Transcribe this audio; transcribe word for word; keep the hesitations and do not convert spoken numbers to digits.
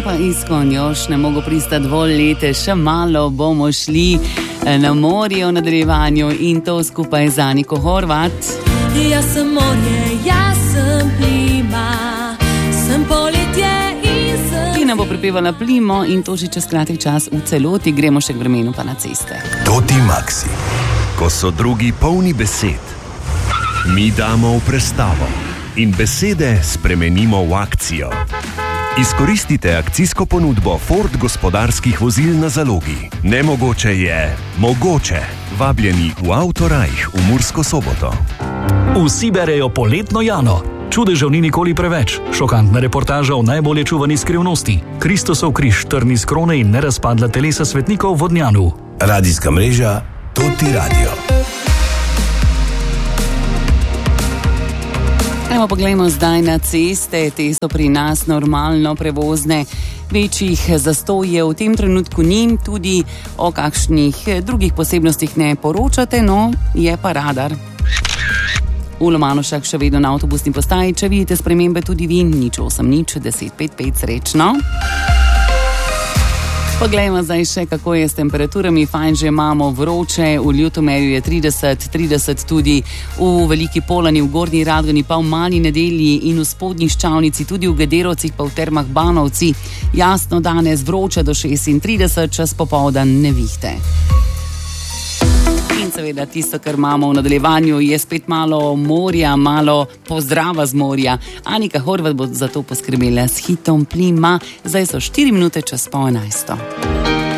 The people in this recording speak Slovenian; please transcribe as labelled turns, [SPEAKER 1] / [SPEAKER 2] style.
[SPEAKER 1] pa Iskon još ne mogu pristati dvolj lete, še malo bomo šli na morje v nadaljevanju in to skupaj z Aniko Horvat.
[SPEAKER 2] Jaz sem morje, jaz sem plima, sem poletje in sem...
[SPEAKER 1] Tina bo pripevala plimo in to že čez kratek čas v celoti, gremo še k vremenu pa na ceste.
[SPEAKER 3] Toti Maxi. Ko so drugi polni besed, mi damo v prestavo in besede spremenimo v akcijo. Izkoristite akcijsko ponudbo Ford gospodarskih vozil na zalogi. Nemogoče je mogoče. Vabljeni v Autorajh v Mursko Soboto.
[SPEAKER 4] Vsi berejo poletno Jano. Čudežev ni nikoli preveč. Šokantna reportaža o najbolje čuvani skrivnosti. Kristosov križ, trni z krone in nerazpadla telesa svetnikov v Vodnjanu.
[SPEAKER 3] Radijska mreža Toti Radio.
[SPEAKER 1] Evo, poglejmo zdaj na ceste, te so pri nas normalno prevozne, večjih zastojev v tem trenutku ni, tudi o kakšnih drugih posebnostih ne poročate, no je pa radar. V Lomanošah še vedno na avtobusni postaji, če vidite spremembe tudi vi, nič osem nič deset pet pet, srečno. Poglejmo zdaj še, kako je s temperaturami. Fajn že imamo vroče, v Ljutomerju je trideset, trideset tudi v Veliki Polani, v Gornji Radgoni, pa v Mali Nedelji in v Spodnji Ščavnici, tudi v Gederovcih, pa v Termah Banovci. Jasno danes vroče do šestintrideset, čez popoldan nevihte. In seveda tisto, kar imamo v nadaljevanju, je spet malo morja, malo pozdrava z morja. Anika Horvat bo za to poskrbela s hitom Plima. Zdaj so štiri minute čez pol enajsto.